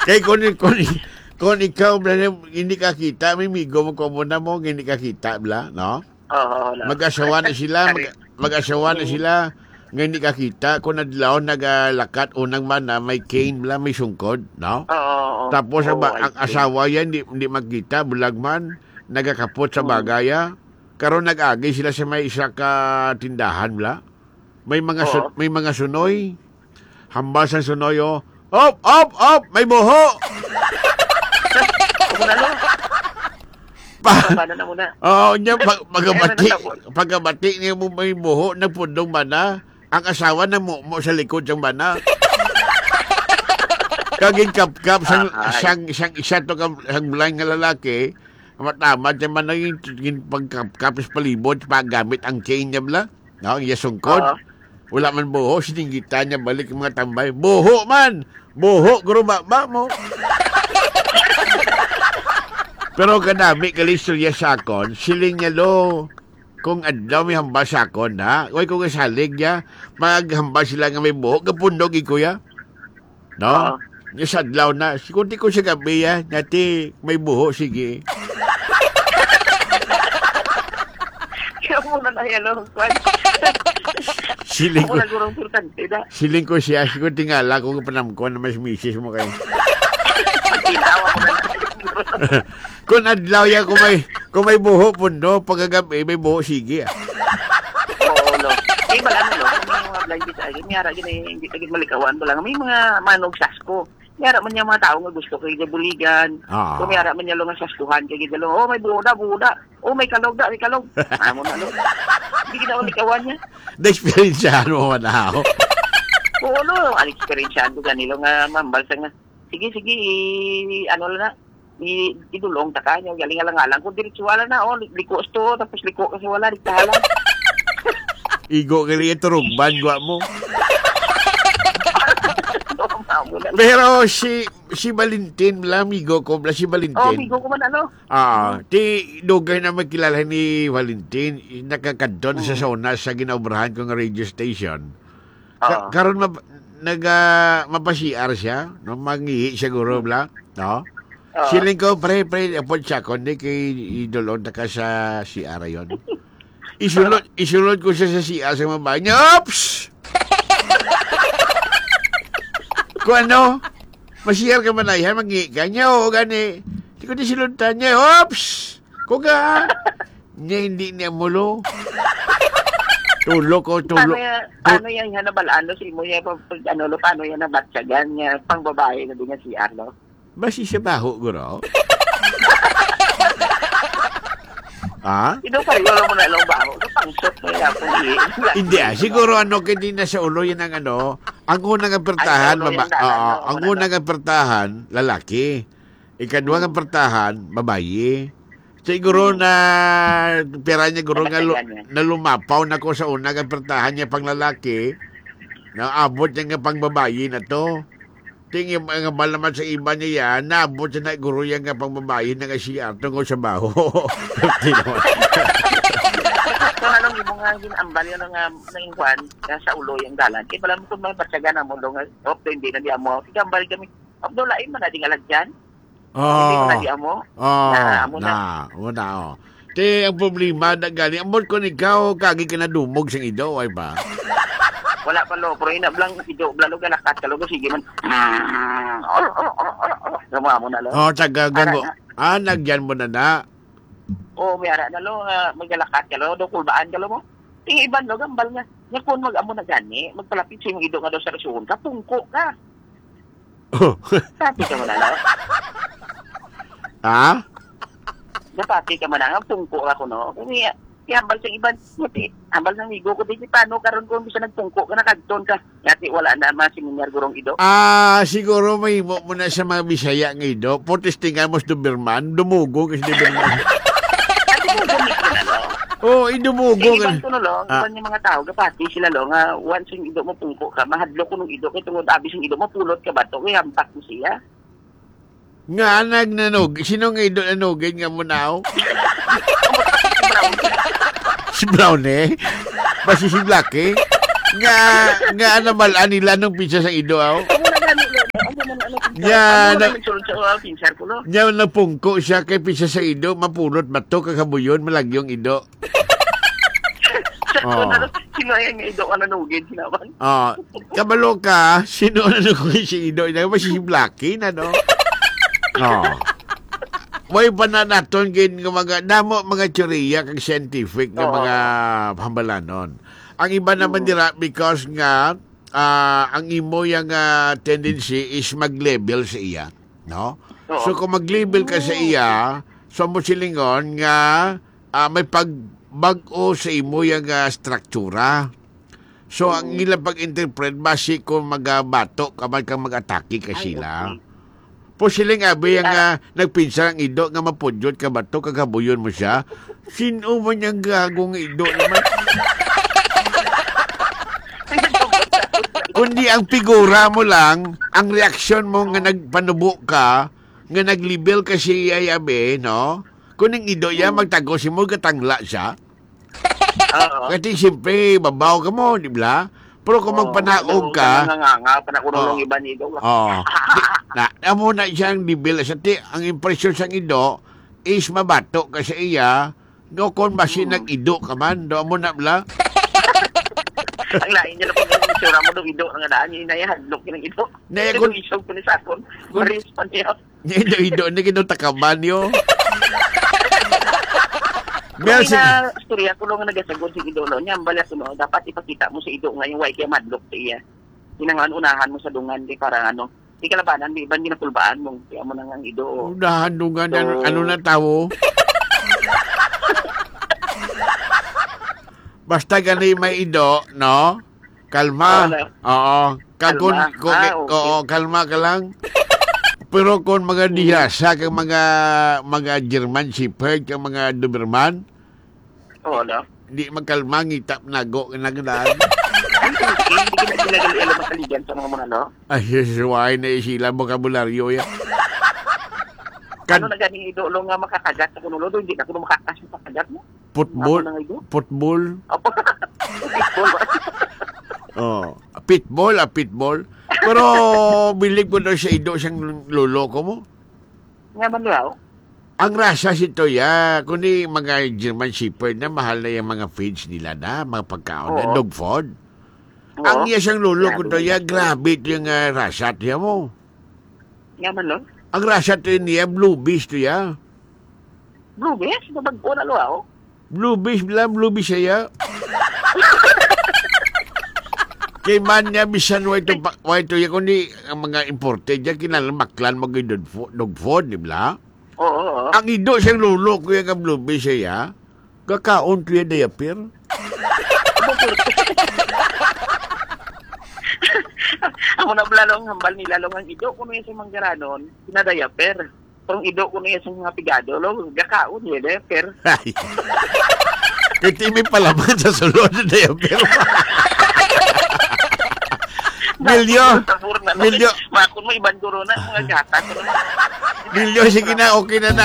Kay kung ikaw hindi ka kita, may migo mo komuna mo, hindi ka kita, bla, no? Oo. Mag-asawa na sila, mag-asawa na sila, nga hindi ka kita, kung nadlaw nagalakat unang mana, may cane, bla, may sungkod, no? Oo. Tapos ang asawa yan, hindi magkita, bulag man, nagakapot sa bagaya, karon nag-agi sila sa may isa ka tindahan, bla. May mga sunoy, hambas ang sunoy, oh, op, may buho! Muna lo. Paano na muna? Oo, niya, pagkabati niya mo may buho, nagpundong mana, ang asawa na mo sa likod ng mana. Kaging kap-kap, sang isa to ang blind nga lalaki, matamad siya man yung pagkap-kap sa palibot, paggamit ang chain niya bla, no, yung sungkod. Wala man buho, sininggitan niya balik yung mga tambay. Buho man! Buho, gruba mo. Pero kadami kalistorya sa akon, siling niya lo, kung adlaw may hambas sa akon, ha? Kung kasalig niya, maghambas sila nga may buho, kapundog ikuya. No? Yung sa adlaw na, kunti ko sa gabi, ha? Nati, may buho, sige. Kaya muna na yan, lo. Siling ko siya, siguro tingala kung panamko na mas misis mo kayo. Pagkinawa mo na. Kung adlaw yan, kung may buho pundo, pagkagabi may buho, sige. Oo, no. Eh, bala mo, no. Kung may mga blind bit agad, mayara gina, hindi agad malikawan ko lang. May mga manog sasko. Mayara man niya mga tao nga gusto kay buligan. Kung mayara man niya lo nga saskuhan kay gidalo. Oh, may buho da. Oh, may kalog. Amo na lo. Hindi kita malikawan niya. Na-experiencehan mo man ako. Oo, no. An-experiencehan ko ganilo nga mambalsa nga. Sige, ano lang na. Idulong ta ka niya, galing alang-alang kung diretsuala na, liko sto, tapos liko kasi wala, diktahalan. Igo kali ito, rugban, gwa mo. Pero si Valentin, amigo ko, si Valentin. Amigo ko man, ano? Ti dugay na magkilala ni Valentin, nakakadon sa sauna sa ginaobrahan kong radio station. Karon mapasiar siya, no, mangihi siya guro, bla, no? Siling ko, pre, apod siya, kundi kay idolon na ka sa CR yun. Isulod ko siya sa CR sa mga bahay niya. Oops! Kung ano, masiyar ka man ay, mag-i ka niya, o gani. Hindi ko disuluntan niya, oops! Kung ka, niya hindi niya mulo. Tulo. Paano yan nabalaan, si mo yan, paano yan nabatsagan niya, pang babae na din niya CR, no? Basi siya baho, guro. Ito pa rin, wala mo na lang baho. Pangsot mo yan ako. Hindi siguro hindi na sa ulo yan ang ang unang apertahan, ang unang apertahan, lalaki. Ikaduang apertahan, babae. Siguro na pera niya, guro nga na lumapaw na ko sa unang apertahan niya pang lalaki, na abot niya nga pang babae na to. Tingin nga malaman sa iba niya yan, naabot siya na guro yan nga pang babae na nga siya tungkol sa baho. So, anong mo nga ginambal yun nga nangingkuhan sa ulo yung dalan. Kaya pala mo kung may patsaga na mo, hindi na di amo. Ikambal kami, Abdullah, mo na di nga lagyan. Hindi mo na di amo. Muna. Te, ang problema na galing, amot ko ikaw, kagi ka na dumog sa ido, ay ba? Wala pa lo, pero inablang ido, blalo ka lakat ka lo, sige man. Sama mo na lo. Tsaga mo. Nagyan mo na na. May ara na lo, magalakat ka lo, kulbaan ka lo mo. Tingin iban lo, gambal nga. Nga kung mag-amo na gani, magpalapit sa yung ido nga daw sa resuon ka, pungko ka. Pati ka mo na lo. Napati ka mo na nga, pungko ako no. Kaya hambal sa iban, hambal ng migo ko, di paano karon kung bisa nagtungko ka, nakagton ka. Yati wala na masiminyar gurong ido. Siguro may mo na sa mga Bisaya ng ido. Potestingan mo sa Doberman, dumugo kasi Doberman. Ati mo gumit ka na, no? Idumugo ka. Iban ko no, iban yung mga tao, kapati sila, nga once yung ido mo pungko ka, mahadlo ko ng ido, kaya tungod abis yung ido mo, pulot ka ba ito, kaya hampak mo siya. Nga nagnanog, sino nga ido nanogin nga mo na Si Brownie? Basi si Blackie? Nga nabalaan nila nung pizza sa ido, aw? Amo na gani, naman ano. Yan. Nagsulod sa pinsar ko, no? Yan, napungko siya kay pisa sa ido, mapulot, bato, kakabuyon, malagyong ido. Sino yan nga ido ka nanugid, sinaban? Kabalo ka, sino nanugid si ido? Ina ba si Blackie, ano? May pa na naton gin mga damo mga teorya kag scientific nga mga hambalanon. Ang iba naman dira because nga ang imo yang tendency is mag-label sa iya, no? So kung mag-label ka sa iya, so mo silingon nga may pagbag-o sa imo yang struktura. So ang ilang pag-interpret base kung magabato ka man kang mag-atake ka sila. Posiling abi yang nagpinsa ang ido nga mapudyot ka bato kagabuyon mo siya. Sino man yung gagong ido naman? Kundi ang figura mo lang, ang reaksyon mo nga nagpanubo ka, nga naglibel ka siya abi, no? Kuning ido ya magtago si mo katangla siya. Kasi siyempre, babaw ka mo, di ba? Pero kung magpanaog ka... panakulong iba ni Ido. Amo na siyang libil. Ang impresyon sa Ido is mabato ka sa iya. No, kung basi nag-Ido ka man. Do mo na bla. Ang lain niya na kung yung isura mo ng Ido. Ang daan niya inayahadlok ng Ido. Kung isog ko ni Sakon. Maris pa niya. Ido. Nagino takaban yun. Kung na storya ko lang nagasagod si Idolo niya, ang balas no, dapat ipakita mo sa Ido nga yung kaya madlok sa iya. Hinangan unahan mo sa dungan, di parang di kalabanan, di iban ginapulbaan mo, kaya mo nang ang Ido. Unahan dungan, ano na tao? Basta gani may Ido, no? Kalma. Oo. Kalma ka lang. Pero kung mga dihasa kang mga German Shepherd kang mga Doberman, di magkalma ngitap nago nagdaan. Hindi ka na sila alam masaligan sa mga no? Ay, suway na sila bokabularyo yan. Ano na ganing idolo nga makakagat sa kunulo, hindi na kuno makakas sa kagat mo? Football. Pitbull. Pero bilig ko daw sa Ido siyang luloko mo. Nga man daw? Ang rasa sito kundi mga German Shepherd na mahal na yung mga feeds nila na, mga pagkaon na, dog food. Ang iya siyang luloko to grabe ito yung rasa niya mo. Nga man daw? Ang rasa to niya, blue beast to ya. Blue beast? Babagpo na lo Blue beast siya. Kay man niya bisan wa ito ya kundi ang mga imported ya kinalamaklan mag dog food, di ba? Oo. Ang Ido siyang lulo ko yung blue siya. Kakaon ko yung diaper. Ako na lalong hambal ni lalong ang Ido kuno yung sa manggaranon pinadayaper. Pero Ido kuno yung sa mga pigado lo gakaon yung diaper. Kaya timi palaman sa sulod na diaper. Milyo. Makon mo ibang duro na mga gata. Milyo, sige na, okay na.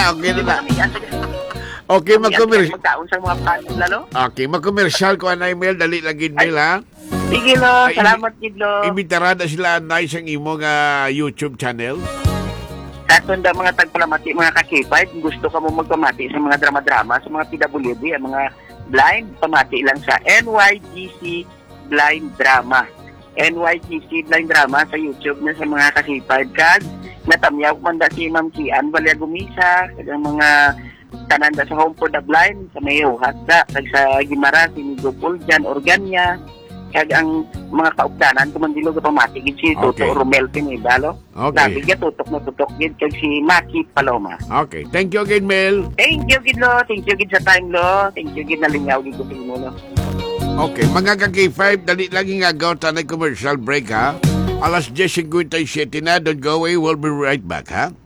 Okay, mag-commercial. Magkaon sa mga panos lalo? Okay, mag-commercial ko na email, dali lang email ha. Sige lo, salamat Gidlo. Imbitara na sila na isang imong YouTube channel. Sa tunda mga tagpalamati, mga kasipay, gusto ka mo magpamati sa mga drama-drama, sa mga PWD, ang mga blind, pamati lang sa NYGC Blind Drama. NYGC Blind Drama sa YouTube na sa mga kasipay. Kag natamyaw manda si Ma'am Kian Balya Gumisa, kag ang mga tananda sa Home for the Blind, sa Mayo Hatda, kag sa Gimara, si Migo Puljan, Organia, kag ang mga kaugdanan, kumandilo ka pamati, si Toto Romel Pinidalo. Okay. Labi ka tutok na tutok gid kag si Maki Paloma. Okay. Thank you again, Mel. Thank you, Gidlo. Thank you, Gid, sa time, lo. Thank you, Gid, nalingaw, Gid, ko mo, lo. Okay, mga ka-K5, dali lagi nga gaw tanay commercial break, ha? Alas 10:57 na, don't go away, we'll be right back, ha?